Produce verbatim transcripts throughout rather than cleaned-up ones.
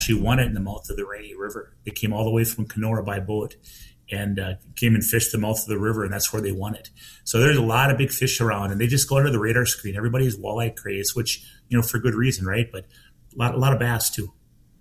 won it in the mouth of the Rainy River. They came all the way from Kenora by boat and uh, came and fished the mouth of the river, and that's where they won it. So there's a lot of big fish around, and they just go under the radar screen. Everybody's walleye craze, which, you know, for good reason, right? But a lot, a lot of bass too.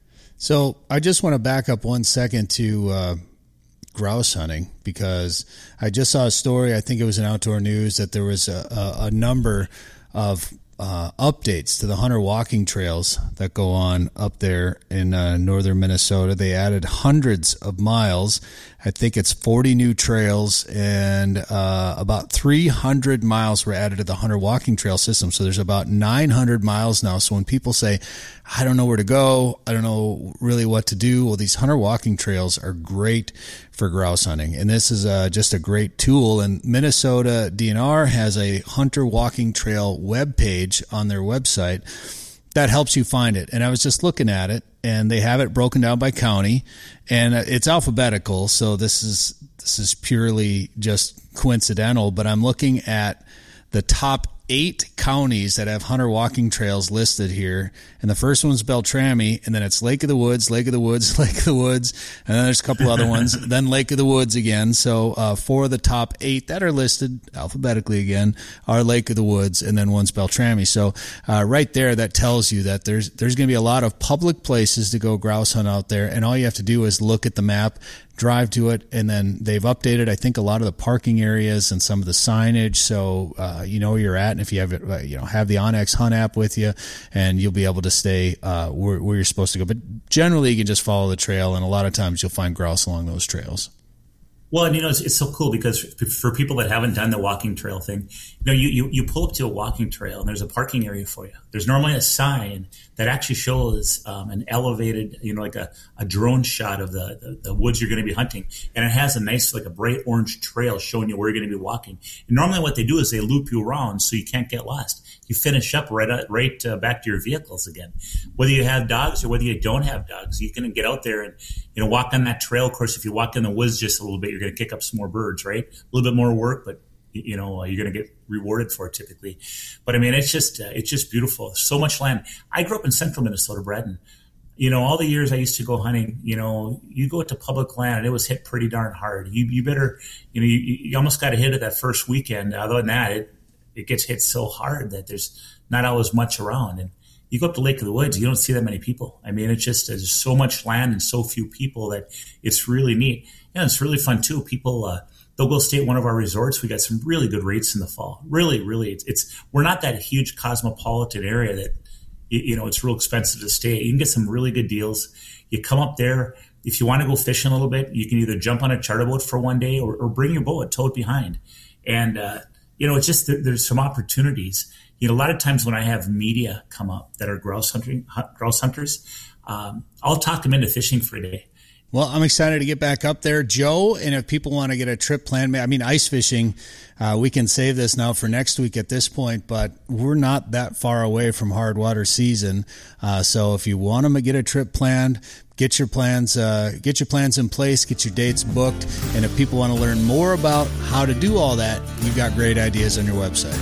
So I just want to back up one second to uh, grouse hunting, because I just saw a story, I think it was in Outdoor News, that there was a, a, a number of Uh, updates to the hunter walking trails that go on up there in uh, northern Minnesota. They added hundreds of miles. I think it's forty new trails, and uh, about three hundred miles were added to the hunter walking trail system. So there's about nine hundred miles now. So when people say, I don't know where to go, I don't know really what to do, well, these hunter walking trails are great for grouse hunting. And this is uh, just a great tool. And Minnesota D N R has a hunter walking trail webpage on their website that helps you find it. And I was just looking at it, and they have it broken down by county, and it's alphabetical. So this is, this is purely just coincidental, but I'm looking at the top eight counties that have hunter walking trails listed here. And the first one's Beltrami, and then it's Lake of the Woods, Lake of the Woods, Lake of the Woods, and then there's a couple other ones, then Lake of the Woods again. So uh, four of the top eight that are listed alphabetically again are Lake of the Woods, and then one's Beltrami. So uh, right there, that tells you that there's there's going to be a lot of public places to go grouse hunt out there, and all you have to do is look at the map, drive to it, and then they've updated, I think, a lot of the parking areas and some of the signage, so uh, you know where you're at. And if you have it, uh, you know, have the Onyx Hunt app with you, and you'll be able to stay uh, where, where you're supposed to go. But generally, you can just follow the trail, and a lot of times you'll find grouse along those trails. Well, and you know, it's, it's so cool because for people that haven't done the walking trail thing, you know, you, you, you pull up to a walking trail and there's a parking area for you. There's normally a sign that actually shows um, an elevated, you know, like a, a drone shot of the, the, the woods you're going to be hunting. And it has a nice, like a bright orange trail showing you where you're going to be walking. And normally what they do is they loop you around so you can't get lost. You finish up right uh, right uh, back to your vehicles again. Whether you have dogs or whether you don't have dogs, you can get out there and, you know, walk on that trail. Of course, if you walk in the woods just a little bit, you're going to kick up some more birds, right? A little bit more work, but you know, you're going to get rewarded for it typically. But I mean, it's just, uh, it's just beautiful. So much land. I grew up in central Minnesota, Brett, and, you know, all the years I used to go hunting, you know, you go to public land and it was hit pretty darn hard. You, you better, you know, you, you almost got to hit it that first weekend. Other than that, it, it gets hit so hard that there's not always much around. And you go up to Lake of the Woods, you don't see that many people. I mean, it's just, there's so much land and so few people that it's really neat. And it's really fun too. People, uh, they'll go stay at one of our resorts. We got some really good rates in the fall. Really, really, it's, it's we're not that huge cosmopolitan area that, you, you know, it's real expensive to stay. You can get some really good deals. You come up there. If you want to go fishing a little bit, you can either jump on a charter boat for one day or, or bring your boat, tow it behind. And, uh, you know, it's just, there, there's some opportunities. You know, a lot of times when I have media come up that are grouse hunting, grouse hunters, um, I'll talk them into fishing for a day. Well, I'm excited to get back up there, Joe. And if people want to get a trip planned, I mean, ice fishing, uh, we can save this now for next week at this point, but we're not that far away from hard water season. Uh, so if you want to get a trip planned, get your plans, uh, get your plans in place, get your dates booked. And if people want to learn more about how to do all that, you've got great ideas on your website.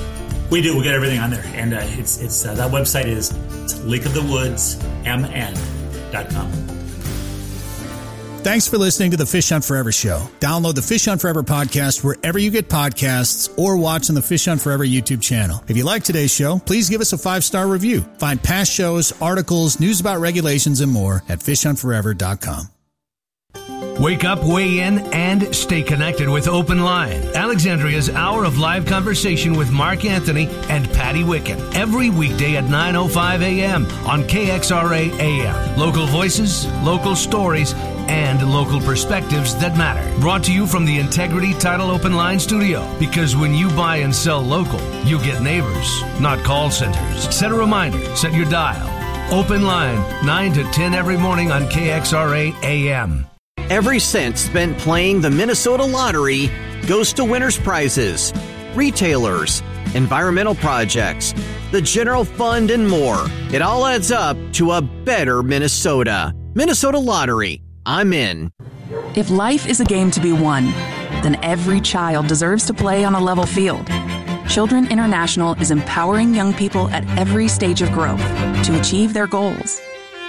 We do. We got everything on there. And uh, it's, it's, uh, that website is lake of the woods m n dot com. Thanks for listening to the Fish Hunt Forever show. Download the Fish Hunt Forever podcast wherever you get podcasts or watch on the Fish Hunt Forever YouTube channel. If you like today's show, please give us a five-star review. Find past shows, articles, news about regulations, and more at fish hunt forever dot com. Wake up, weigh in, and stay connected with Open Line, Alexandria's hour of live conversation with Mark Anthony and Patty Wicken. Every weekday at nine oh five a.m. on K X R A A M. Local voices, local stories, and local perspectives that matter. Brought to you from the Integrity Title Open Line studio. Because when you buy and sell local, you get neighbors, not call centers. Set a reminder, set your dial. Open Line, nine to ten every morning on K X R A A M. Every cent spent playing the Minnesota Lottery goes to winners' prizes, retailers, environmental projects, the general fund, and more. It all adds up to a better Minnesota. Minnesota Lottery. I'm in. If life is a game to be won, then every child deserves to play on a level field. Children International is empowering young people at every stage of growth to achieve their goals.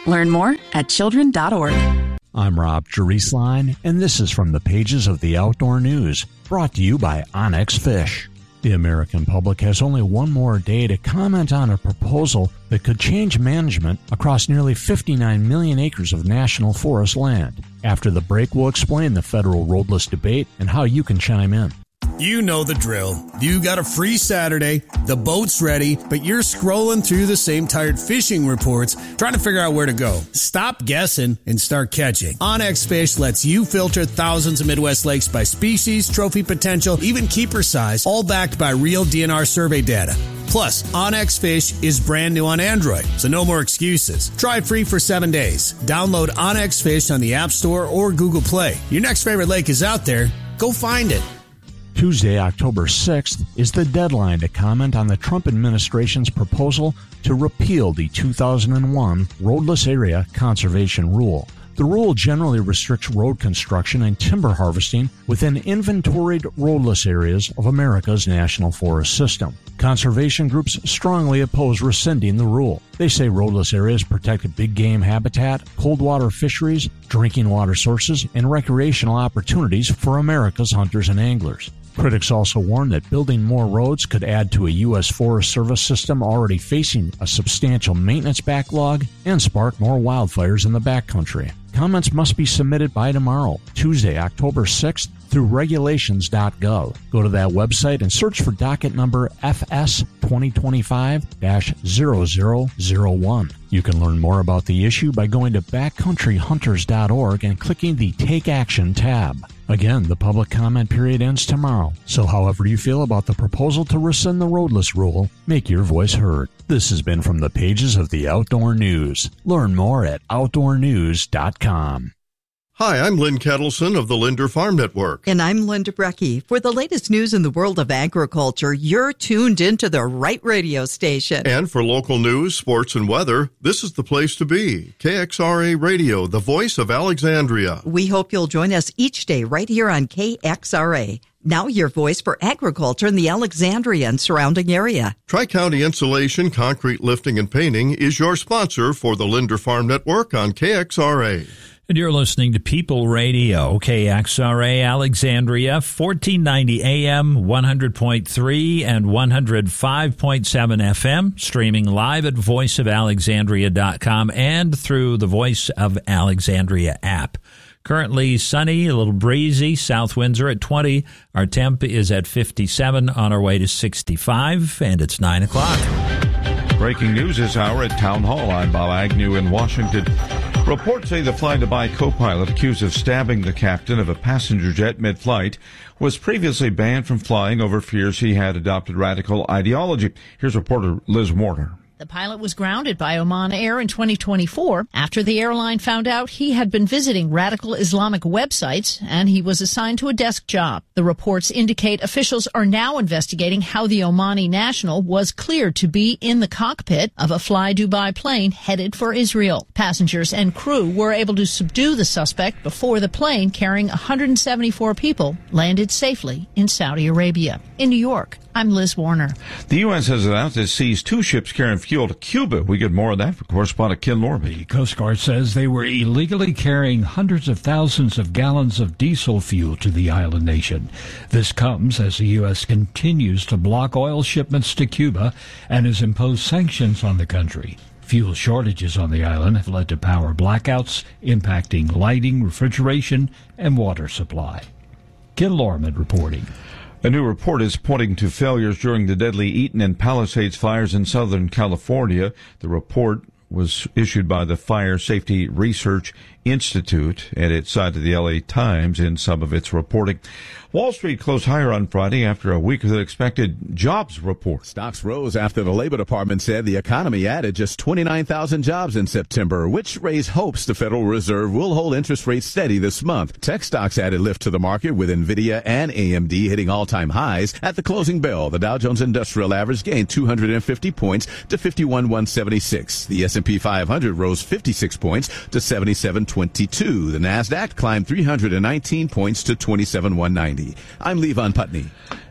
Learn more at children dot org. I'm Rob Jerusalem, and this is from the pages of the Outdoor News, brought to you by Onyx Fish. The American public has only one more day to comment on a proposal that could change management across nearly fifty-nine million acres of national forest land. After the break, we'll explain the federal roadless debate and how you can chime in. You know the drill. You got a free Saturday, the boat's ready, but you're scrolling through the same tired fishing reports trying to figure out where to go. Stop guessing and start catching. Onyx Fish lets you filter thousands of Midwest lakes by species, trophy potential, even keeper size, all backed by real D N R survey data. Plus, Onyx Fish is brand new on Android, so no more excuses. Try free for seven days. Download Onyx Fish on the App Store or Google Play. Your next favorite lake is out there. Go find it. Tuesday, October sixth, is the deadline to comment on the Trump administration's proposal to repeal the two thousand one Roadless Area Conservation Rule. The rule generally restricts road construction and timber harvesting within inventoried roadless areas of America's national forest system. Conservation groups strongly oppose rescinding the rule. They say roadless areas protect big game habitat, cold water fisheries, drinking water sources, and recreational opportunities for America's hunters and anglers. Critics also warn that building more roads could add to a U S Forest Service system already facing a substantial maintenance backlog and spark more wildfires in the backcountry. Comments must be submitted by tomorrow, Tuesday, October sixth, through regulations dot gov. Go to that website and search for docket number F S twenty twenty-five dash zero zero zero one. You can learn more about the issue by going to backcountry hunters dot org and clicking the Take Action tab. Again, the public comment period ends tomorrow, so however you feel about the proposal to rescind the roadless rule, make your voice heard. This has been from the pages of the Outdoor News. Learn more at outdoor news dot com. Hi, I'm Lynn Kettleson of the Linder Farm Network. And I'm Linda Brecky. For the latest news in the world of agriculture, you're tuned into the right radio station. And for local news, sports, and weather, this is the place to be. K X R A Radio, the voice of Alexandria. We hope you'll join us each day right here on K X R A. Now your voice for agriculture in the Alexandria and surrounding area. Tri-County Insulation, Concrete Lifting, and Painting is your sponsor for the Linder Farm Network on K X R A. And you're listening to People Radio, K X R A Alexandria, fourteen ninety A M, one hundred point three and one hundred five point seven F M, streaming live at voice of alexandria dot com and through the Voice of Alexandria app. Currently sunny, a little breezy, South winds are at twenty. Our temp is at fifty-seven, on our way to sixty-five, and it's nine o'clock. Breaking news this hour at Town Hall. I'm Bob Agnew in Washington. Reports say the Fly Dubai co-pilot accused of stabbing the captain of a passenger jet mid-flight was previously banned from flying over fears he had adopted radical ideology. Here's reporter Liz Warner. The pilot was grounded by Oman Air in twenty twenty-four after the airline found out he had been visiting radical Islamic websites, and he was assigned to a desk job. The reports indicate officials are now investigating how the Omani national was cleared to be in the cockpit of a Fly Dubai plane headed for Israel. Passengers and crew were able to subdue the suspect before the plane carrying one hundred seventy-four people landed safely in Saudi Arabia. In New York, I'm Liz Warner. The U S has announced it seized two ships carrying fuel to Cuba. We get more of that from correspondent Ken Lorby. The Coast Guard says they were illegally carrying hundreds of thousands of gallons of diesel fuel to the island nation. This comes as the U S continues to block oil shipments to Cuba and has imposed sanctions on the country. Fuel shortages on the island have led to power blackouts, impacting lighting, refrigeration, and water supply. Ken Lorman reporting. A new report is pointing to failures during the deadly Eaton and Palisades fires in Southern California. The report was issued by the Fire Safety Research Institute, and it cited the L A Times in some of its reporting. Wall Street closed higher on Friday after a weaker than expected jobs report. Stocks rose after the Labor Department said the economy added just twenty-nine thousand jobs in September, which raised hopes the Federal Reserve will hold interest rates steady this month. Tech stocks added lift to the market, with Nvidia and A M D hitting all-time highs. At the closing bell, the Dow Jones Industrial Average gained two hundred fifty points to fifty-one thousand one hundred seventy-six. The S and P five hundred rose fifty-six points to seventy-seven twenty-two. The Nasdaq climbed three hundred nineteen points to twenty-seven thousand one hundred ninety. I'm Levon Putney.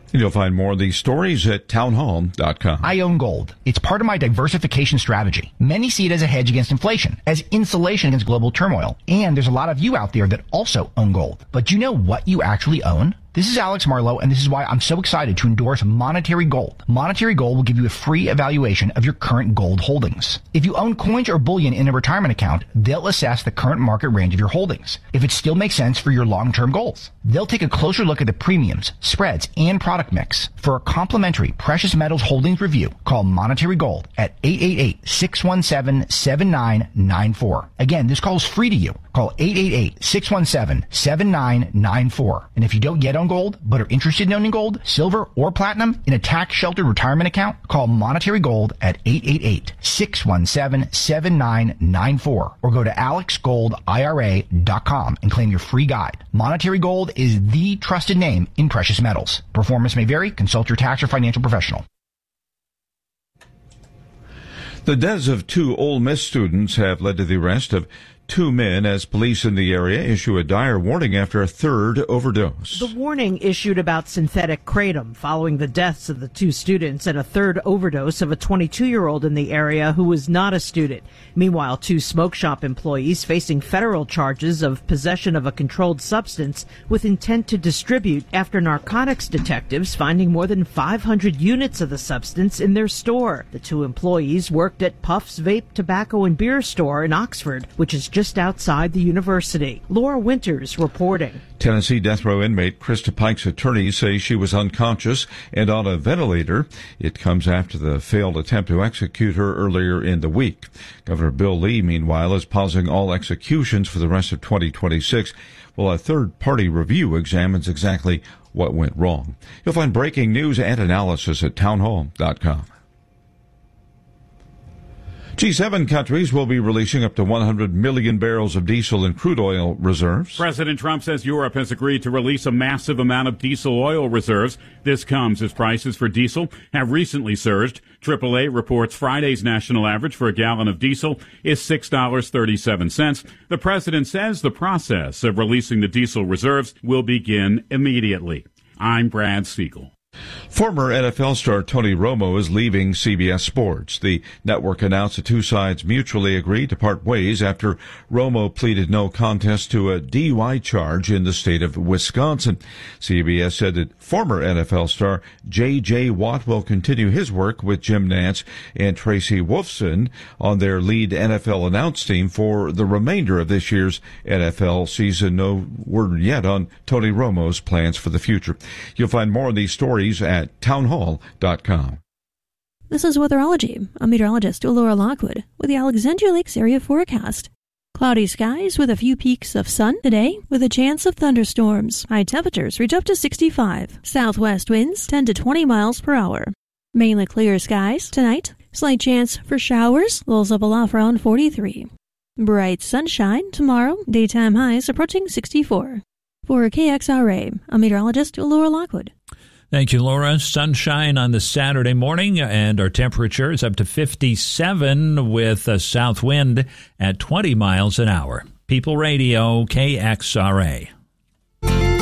And you'll find more of these stories at townhall dot com. I own gold. It's part of my diversification strategy. Many see it as a hedge against inflation, as insulation against global turmoil. And there's a lot of you out there that also own gold. But do you know what you actually own? This is Alex Marlowe, and this is why I'm so excited to endorse Monetary Gold. Monetary Gold will give you a free evaluation of your current gold holdings. If you own coins or bullion in a retirement account, they'll assess the current market range of your holdings, if it still makes sense for your long-term goals. They'll take a closer look at the premiums, spreads, and product mix. For a complimentary precious metals holdings review, call Monetary Gold at eight eight eight, six one seven, seven nine nine four. Again, this call is free to you. Call eight eight eight, six one seven, seven nine nine four. And if you don't yet own gold, but are interested in owning gold, silver, or platinum in a tax-sheltered retirement account, call Monetary Gold at eight eight eight, six one seven, seven nine nine four or go to alex gold I R A dot com and claim your free guide. Monetary Gold is the trusted name in precious metals. Performance may vary. Consult your tax or financial professional. The deaths of two Ole Miss students have led to the arrest of two men as police in the area issue a dire warning after a third overdose. The warning issued about synthetic kratom following the deaths of the two students and a third overdose of a twenty-two-year-old in the area who was not a student. Meanwhile, two smoke shop employees facing federal charges of possession of a controlled substance with intent to distribute after narcotics detectives finding more than five hundred units of the substance in their store. The two employees worked at Puff's Vape, Tobacco, and Beer store in Oxford, which is just outside the university. Laura Winters reporting. Tennessee death row inmate Krista Pike's attorneys say she was unconscious and on a ventilator. It comes after the failed attempt to execute her earlier in the week. Governor Bill Lee, meanwhile, is pausing all executions for the rest of twenty twenty-six, while a third-party review examines exactly what went wrong. You'll find breaking news and analysis at townhall dot com. G seven countries will be releasing up to one hundred million barrels of diesel and crude oil reserves. President Trump says Europe has agreed to release a massive amount of diesel oil reserves. This comes as prices for diesel have recently surged. triple A reports Friday's national average for a gallon of diesel is six dollars and thirty-seven cents. The president says the process of releasing the diesel reserves will begin immediately. I'm Brad Siegel. Former N F L star Tony Romo is leaving C B S Sports. The network announced the two sides mutually agreed to part ways after Romo pleaded no contest to a D U I charge in the state of Wisconsin. C B S said that former N F L star J J. Watt will continue his work with Jim Nantz and Tracy Wolfson on their lead N F L announce team for the remainder of this year's N F L season. No word yet on Tony Romo's plans for the future. You'll find more of these stories at townhall dot com. This is Weatherology. I'm meteorologist Laura Lockwood with the Alexandria Lakes area forecast. Cloudy skies with a few peaks of sun today with a chance of thunderstorms. High temperatures reach up to sixty-five. Southwest winds ten to twenty miles per hour. Mainly clear skies tonight. Slight chance for showers. Lows up aloft around forty-three. Bright sunshine tomorrow. Daytime highs approaching sixty-four. For K X R A, I'm meteorologist Laura Lockwood. Thank you, Laura. Sunshine on the Saturday morning, and our temperature is up to fifty-seven with a south wind at twenty miles an hour. People Radio, K X R A.